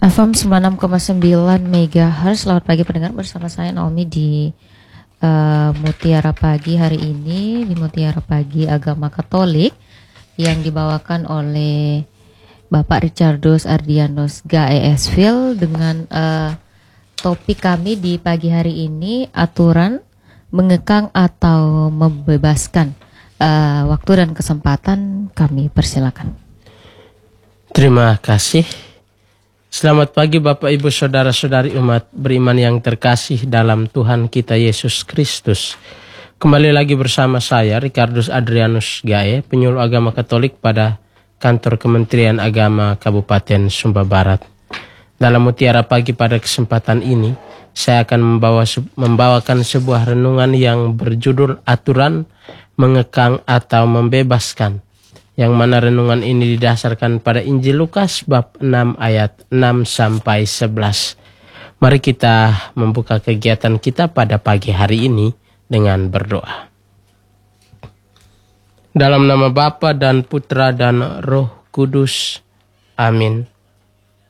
FM 96,9 MHz. Selamat pagi pendengar, bersama saya Naomi di Mutiara Pagi hari ini, di Mutiara Pagi Agama Katolik yang dibawakan oleh Bapak Richardus Ardianus GAESVIL dengan topik kami di pagi hari ini, aturan mengekang atau membebaskan. Waktu dan kesempatan kami persilakan. Terima kasih. Selamat pagi Bapak Ibu Saudara-saudari umat beriman yang terkasih dalam Tuhan kita Yesus Kristus. Kembali lagi bersama saya Richardus Adrianus Gae, penyuluh agama Katolik pada Kantor Kementerian Agama Kabupaten Sumba Barat. Dalam Mutiara Pagi pada kesempatan ini, saya akan membawakan sebuah renungan yang berjudul Aturan Mengekang atau Membebaskan, yang mana renungan ini didasarkan pada Injil Lukas bab 6 ayat 6 sampai 11. Mari kita membuka kegiatan kita pada pagi hari ini dengan berdoa. Dalam nama Bapa dan Putra dan Roh Kudus. Amin.